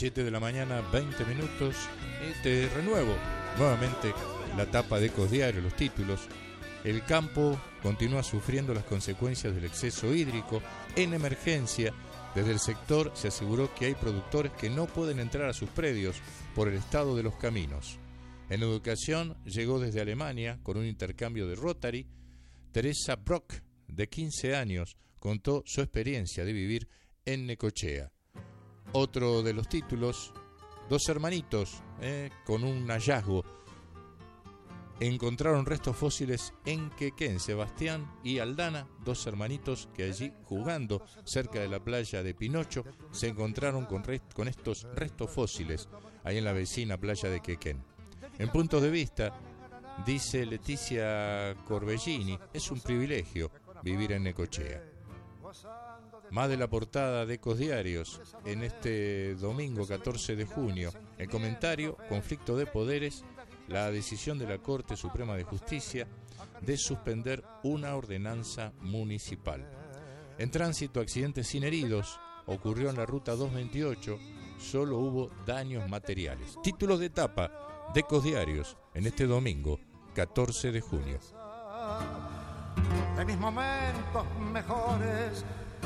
7 de la mañana, 20 minutos. Te renuevo nuevamente la tapa de Ecos Diario, los títulos. El campo continúa sufriendo las consecuencias del exceso hídrico. En emergencia, desde el sector se aseguró que hay productores que no pueden entrar a sus predios por el estado de los caminos. En educación, llegó desde Alemania con un intercambio de Rotary. Teresa Brock, de 15 años, contó su experiencia de vivir en Necochea. Otro de los títulos, dos hermanitos con un hallazgo. Encontraron restos fósiles en Quequén. Sebastián y Aldana, dos hermanitos que allí jugando cerca de la playa de Pinocho se encontraron con estos restos fósiles ahí en la vecina playa de Quequén. En puntos de vista, dice Leticia Corbellini, es un privilegio vivir en Necochea. Más de la portada de Ecos Diarios en este domingo 14 de junio. El comentario, conflicto de poderes, la decisión de la Corte Suprema de Justicia de suspender una ordenanza municipal. En tránsito, accidentes sin heridos, ocurrió en la ruta 228, solo hubo daños materiales. Títulos de tapa de Ecos Diarios en este domingo 14 de junio. De mis momentos mejores.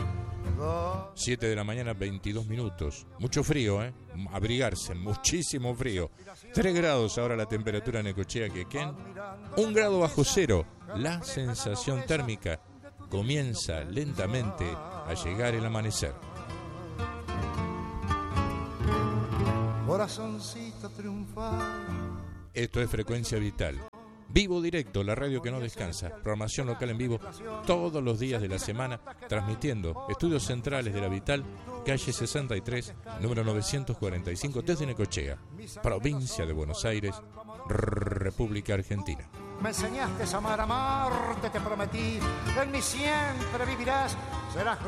7 de la mañana, 22 minutos. Mucho frío, abrigarse, muchísimo frío. 3 grados ahora la temperatura en Necochea, Quequén. 1 grado bajo cero. La sensación térmica comienza lentamente a llegar el amanecer. Corazoncito triunfal. Esto es Frecuencia Vital. Vivo Directo, la radio que no descansa. Programación local en vivo todos los días de la semana, transmitiendo estudios centrales de la Vital, calle 63, número 945, desde Necochea, provincia de Buenos Aires, República Argentina. Me enseñaste a amar, amarte te prometí. En mí siempre vivirás. Serás